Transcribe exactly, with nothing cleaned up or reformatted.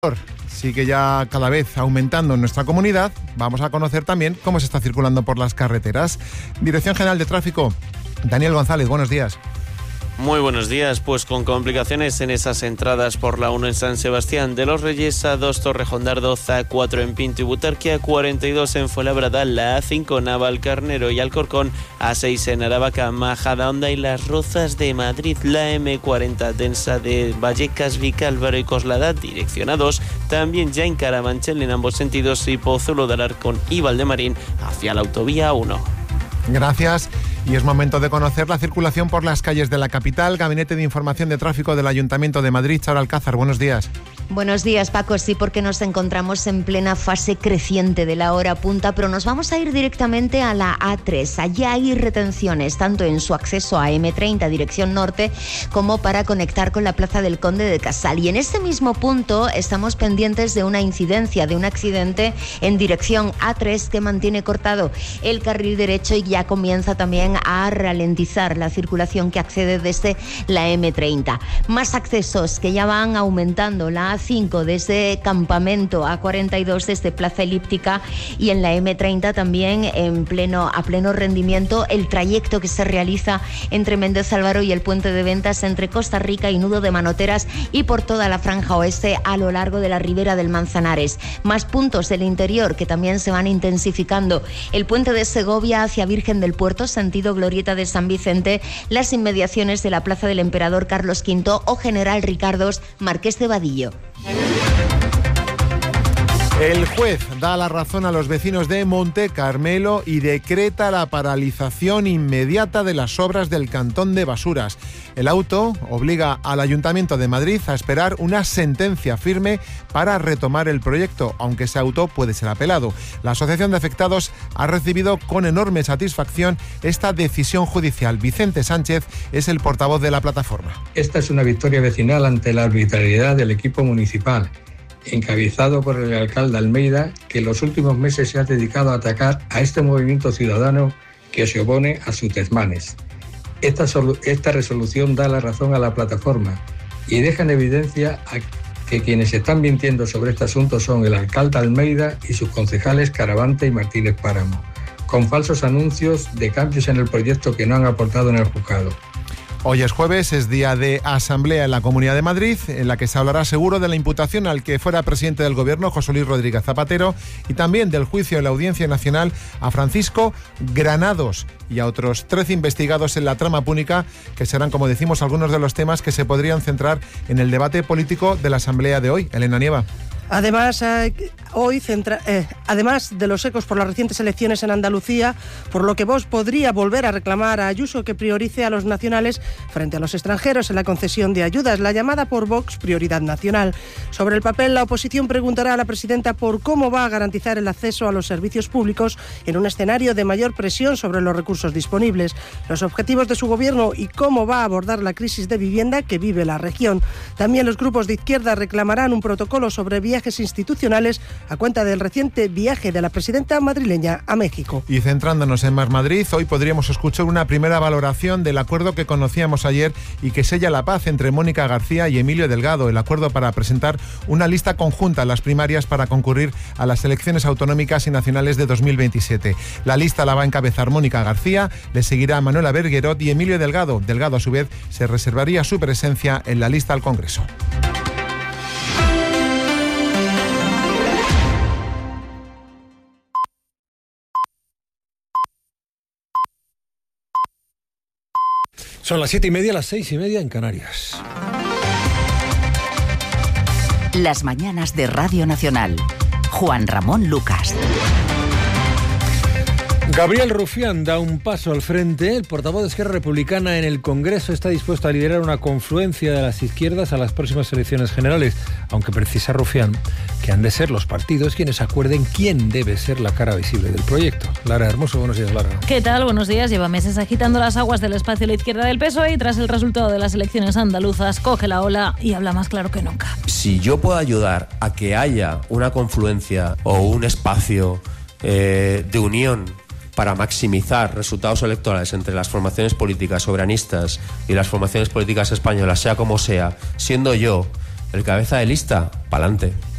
Sigue ya cada vez aumentando en nuestra comunidad. Vamos a conocer también cómo se está circulando por las carreteras. Dirección General de Tráfico, Daniel González, buenos días. Muy buenos días, pues con complicaciones en esas entradas por la uno en San Sebastián de los Reyes, A dos Torrejón de Ardoz, A cuatro en Pinto y Butarque, A cuarenta y dos en Fuenlabrada, la A cinco Navalcarnero y Alcorcón, A seis en Aravaca, Majadahonda y Las Rozas de Madrid, la eme cuarenta densa de Vallecas, Vicálvaro y Coslada, dirección A dos, también ya en Carabanchel en ambos sentidos y Pozuelo de Alarcón y Valdemarín hacia la autovía uno. Gracias. Y es momento de conocer la circulación por las calles de la capital. Gabinete de Información de Tráfico del Ayuntamiento de Madrid, Charo Alcázar, buenos días. Buenos días, Paco. Sí, porque nos encontramos en plena fase creciente de la hora punta, pero nos vamos a ir directamente a la A tres. Allá hay retenciones, tanto en su acceso a eme treinta, dirección norte, como para conectar con la Plaza del Conde de Casal. Y en este mismo punto estamos pendientes de una incidencia, de un accidente en dirección A tres que mantiene cortado el carril derecho y ya comienza también a ralentizar la circulación que accede desde la eme treinta. Más accesos que ya van aumentando, la A cinco desde Campamento, A cuarenta y dos desde Plaza Elíptica y en la eme treinta también en pleno, a pleno rendimiento el trayecto que se realiza entre Méndez Álvaro y el Puente de Ventas, entre Costa Rica y Nudo de Manoteras y por toda la franja oeste a lo largo de la ribera del Manzanares. Más puntos del interior que también se van intensificando: el Puente de Segovia hacia Virgen del Puerto, sentido Glorieta de San Vicente, las inmediaciones de la Plaza del Emperador Carlos quinto o General Ricardos, Marqués de Vadillo. El juez da la razón a los vecinos de Monte Carmelo y decreta la paralización inmediata de las obras del cantón de Basuras. El auto obliga al Ayuntamiento de Madrid a esperar una sentencia firme para retomar el proyecto, aunque ese auto puede ser apelado. La Asociación de Afectados ha recibido con enorme satisfacción esta decisión judicial. Vicente Sánchez es el portavoz de la plataforma. Esta es una victoria vecinal ante la arbitrariedad del equipo municipal, encabezado por el alcalde Almeida, que en los últimos meses se ha dedicado a atacar a este movimiento ciudadano que se opone a sus desmanes. Esta, esta resolución da la razón a la plataforma y deja en evidencia a que quienes están mintiendo sobre este asunto son el alcalde Almeida y sus concejales Caravante y Martínez Páramo, con falsos anuncios de cambios en el proyecto que no han aportado en el juzgado. Hoy es jueves, es día de asamblea en la Comunidad de Madrid, en la que se hablará seguro de la imputación al que fuera presidente del Gobierno, José Luis Rodríguez Zapatero, y también del juicio en la Audiencia Nacional a Francisco Granados y a otros trece investigados en la trama púnica, que serán, como decimos, algunos de los temas que se podrían centrar en el debate político de la asamblea de hoy. Elena Nieva. Además, eh, hoy centra, eh, además de los ecos por las recientes elecciones en Andalucía, por lo que Vox podría volver a reclamar a Ayuso que priorice a los nacionales frente a los extranjeros en la concesión de ayudas, la llamada por Vox prioridad nacional. Sobre el papel, la oposición preguntará a la presidenta por cómo va a garantizar el acceso a los servicios públicos en un escenario de mayor presión sobre los recursos disponibles, los objetivos de su gobierno y cómo va a abordar la crisis de vivienda que vive la región. También los grupos de izquierda reclamarán un protocolo sobre viajes institucionales a cuenta del reciente viaje de la presidenta madrileña a México. Y centrándonos en Más Madrid, hoy podríamos escuchar una primera valoración del acuerdo que conocíamos ayer y que sella la paz entre Mónica García y Emilio Delgado, el acuerdo para presentar una lista conjunta en las primarias para concurrir a las elecciones autonómicas y nacionales de dos mil veintisiete. La lista la va a encabezar Mónica García, le seguirá Manuela Berguerot y Emilio Delgado. Delgado, a su vez, se reservaría su presencia en la lista al Congreso. Son las siete y media, las seis y media en Canarias. Las mañanas de Radio Nacional. Juan Ramón Lucas. Gabriel Rufián da un paso al frente. El portavoz de Esquerra Republicana en el Congreso está dispuesto a liderar una confluencia de las izquierdas a las próximas elecciones generales, aunque precisa Rufián que han de ser los partidos quienes acuerden quién debe ser la cara visible del proyecto. Lara Hermoso, buenos días, Lara. ¿Qué tal? Buenos días. Lleva meses agitando las aguas del espacio a la izquierda del P S O E y tras el resultado de las elecciones andaluzas coge la ola y habla más claro que nunca. Si yo puedo ayudar a que haya una confluencia o un espacio eh, de unión para maximizar resultados electorales entre las formaciones políticas soberanistas y las formaciones políticas españolas, sea como sea, siendo yo El cabeza de lista, pa'lante.